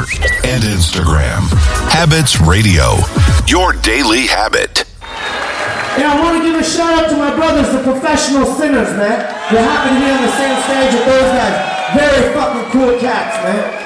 and Instagram. Habits Radio, your daily habit. Yeah, I want to give a shout out to my brothers, the Professional Sinners, man. They happen to be on the same stage with those guys. Very fucking cool cats, man.